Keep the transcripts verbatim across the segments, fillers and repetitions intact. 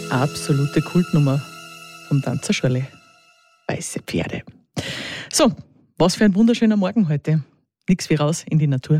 Absolute Kultnummer vom Tanzerschule. Weiße Pferde. So, was für ein wunderschöner Morgen heute. Nix wie raus in die Natur.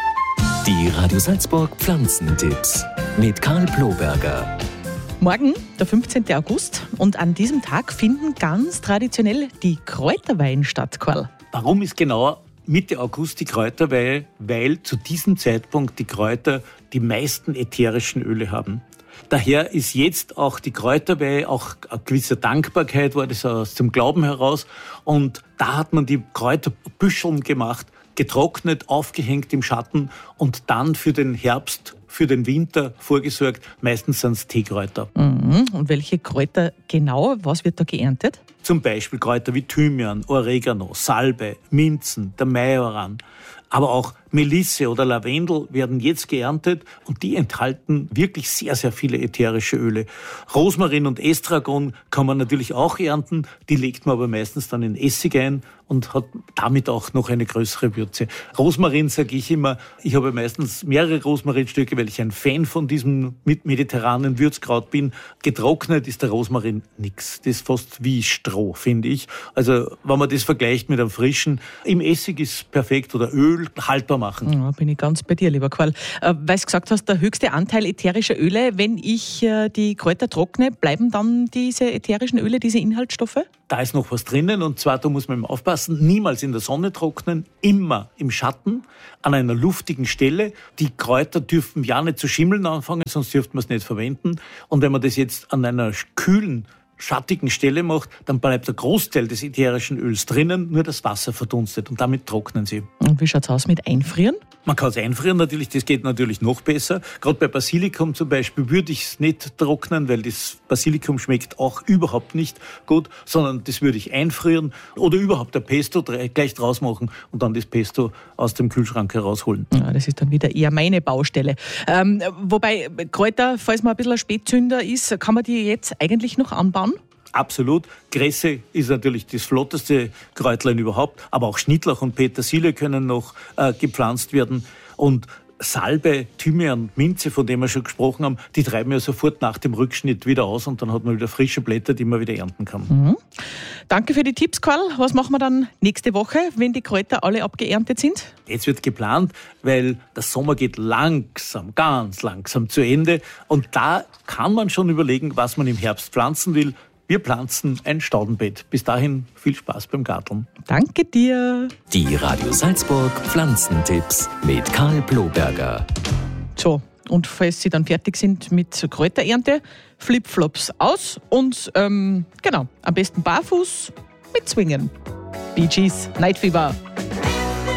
Die Radio Salzburg Pflanzentipps mit Karl Ploberger. Morgen, der fünfzehnten August, und an diesem Tag finden ganz traditionell die Kräuterweihen statt, Karl. Warum ist genau Mitte August die Kräuterweihe? Weil zu diesem Zeitpunkt die Kräuter die meisten ätherischen Öle haben. Daher ist jetzt auch die Kräuterweihe, auch eine gewisse Dankbarkeit war das aus dem Glauben heraus. Und da hat man die Kräuterbüscheln gemacht, getrocknet, aufgehängt im Schatten und dann für den Herbst, für den Winter vorgesorgt. Meistens sind es Teekräuter. Mhm. Und welche Kräuter genau? Was wird da geerntet? Zum Beispiel Kräuter wie Thymian, Oregano, Salbei, Minzen, der Majoran. Aber auch Melisse oder Lavendel werden jetzt geerntet und die enthalten wirklich sehr, sehr viele ätherische Öle. Rosmarin und Estragon kann man natürlich auch ernten, die legt man aber meistens dann in Essig ein und hat damit auch noch eine größere Würze. Rosmarin sage ich immer, ich habe meistens mehrere Rosmarinstücke, weil ich ein Fan von diesem mediterranen Würzkraut bin. Getrocknet ist der Rosmarin nix. Das ist fast wie Stroh, finde ich. Also wenn man das vergleicht mit einem frischen, im Essig ist perfekt oder Öl haltbar machen. Ja, bin ich ganz bei dir, lieber Karl. Äh, weil du gesagt hast, der höchste Anteil ätherischer Öle, wenn ich äh, die Kräuter trockne, bleiben dann diese ätherischen Öle, diese Inhaltsstoffe? Da ist noch was drinnen und zwar, da muss man immer aufpassen, niemals in der Sonne trocknen, immer im Schatten, an einer luftigen Stelle. Die Kräuter dürfen ja nicht zu schimmeln anfangen, sonst dürfte man es nicht verwenden. Und wenn man das jetzt an einer kühlen, schattigen Stelle macht, dann bleibt der Großteil des ätherischen Öls drinnen, nur das Wasser verdunstet und damit trocknen sie. Und wie schaut es aus mit Einfrieren? Man kann es einfrieren natürlich, das geht natürlich noch besser. Gerade bei Basilikum zum Beispiel würde ich es nicht trocknen, weil das Basilikum schmeckt auch überhaupt nicht gut, sondern das würde ich einfrieren oder überhaupt ein Pesto gleich draus machen und dann das Pesto aus dem Kühlschrank herausholen. Ja, das ist dann wieder eher meine Baustelle. Ähm, wobei Kräuter, falls man ein bisschen ein Spätzünder ist, kann man die jetzt eigentlich noch anbauen? Absolut. Kresse ist natürlich das flotteste Kräutlein überhaupt, aber auch Schnittlauch und Petersilie können noch äh, gepflanzt werden. Und Salbei, Thymian, Minze, von dem wir schon gesprochen haben, die treiben ja sofort nach dem Rückschnitt wieder aus und dann hat man wieder frische Blätter, die man wieder ernten kann. Mhm. Danke für die Tipps, Karl. Was machen wir dann nächste Woche, wenn die Kräuter alle abgeerntet sind? Jetzt wird geplant, weil der Sommer geht langsam, ganz langsam zu Ende und da kann man schon überlegen, was man im Herbst pflanzen will. Wir pflanzen ein Staudenbeet. Bis dahin viel Spaß beim Garteln. Danke dir. Die Radio Salzburg Pflanzentipps mit Karl Ploberger. So, und falls Sie dann fertig sind mit Kräuterernte, Flipflops aus und ähm, genau, am besten barfuß mit Zwingen. Bee Gees, Night Fever.